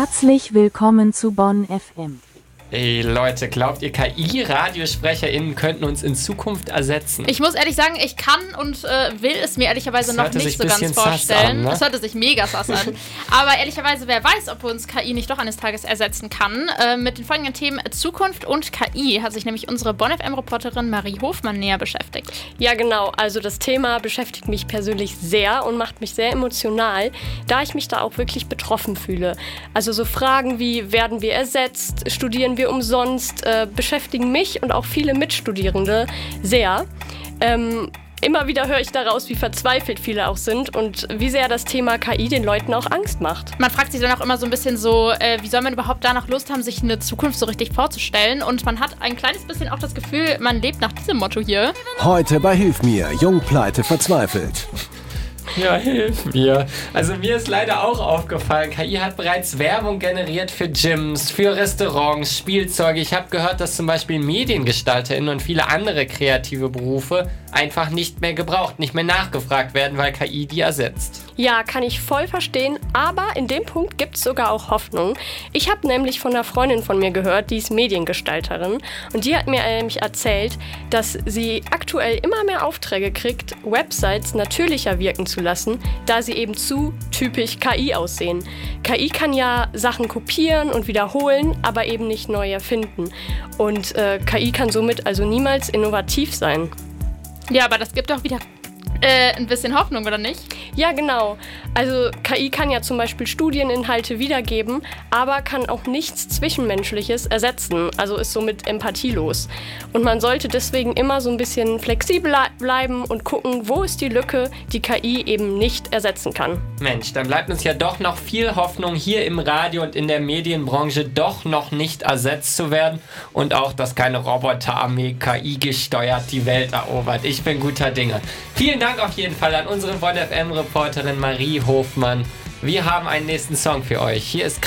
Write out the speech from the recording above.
Herzlich willkommen zu Bonn FM. Ey Leute, glaubt ihr, KI-RadiosprecherInnen könnten uns in Zukunft ersetzen? Ich muss ehrlich sagen, ich kann und will es mir ehrlicherweise noch nicht so ganz vorstellen. Es hörte sich mega sass an. Aber ehrlicherweise, wer weiß, ob uns KI nicht doch eines Tages ersetzen kann. Mit den folgenden Themen Zukunft und KI hat sich nämlich unsere Bonn FM-Reporterin Marie Hofmann näher beschäftigt. Ja genau, also das Thema beschäftigt mich persönlich sehr und macht mich sehr emotional, da ich mich da auch wirklich betroffen fühle. Also so Fragen wie, werden wir ersetzt, studieren wir umsonst, beschäftigen mich und auch viele Mitstudierende sehr. Immer wieder höre ich daraus, wie verzweifelt viele auch sind und wie sehr das Thema KI den Leuten auch Angst macht. Man fragt sich dann auch immer so ein bisschen so, wie soll man überhaupt danach Lust haben, sich eine Zukunft so richtig vorzustellen? Und man hat ein kleines bisschen auch das Gefühl, man lebt nach diesem Motto hier. Heute bei Hilf mir, Jungpleite verzweifelt. Ja, hilf mir. Also mir ist leider auch aufgefallen, KI hat bereits Werbung generiert für Gyms, für Restaurants, Spielzeuge. Ich habe gehört, dass zum Beispiel MediengestalterInnen und viele andere kreative Berufe einfach nicht mehr gebraucht, nicht mehr nachgefragt werden, weil KI die ersetzt. Ja, kann ich voll verstehen, aber in dem Punkt gibt es sogar auch Hoffnung. Ich habe nämlich von einer Freundin von mir gehört, die ist Mediengestalterin und die hat mir nämlich erzählt, dass sie aktuell immer mehr Aufträge kriegt, Websites natürlicher wirken zu lassen, da sie eben zu typisch KI aussehen. KI kann ja Sachen kopieren und wiederholen, aber eben nicht neu erfinden. Und KI kann somit also niemals innovativ sein. Ja, aber das gibt doch wieder ein bisschen Hoffnung, oder nicht? Ja, genau. Also KI kann ja zum Beispiel Studieninhalte wiedergeben, aber kann auch nichts Zwischenmenschliches ersetzen, also ist somit empathielos. Und man sollte deswegen immer so ein bisschen flexibel bleiben und gucken, wo ist die Lücke, die KI eben nicht ersetzen kann. Mensch, dann bleibt uns ja doch noch viel Hoffnung, hier im Radio und in der Medienbranche doch noch nicht ersetzt zu werden und auch, dass keine Roboterarmee KI gesteuert die Welt erobert. Ich bin guter Dinge. Vielen Dank auf jeden Fall an unsere Bonn FM-Reporterin Marie Hofmann. Wir haben einen nächsten Song für euch. Hier ist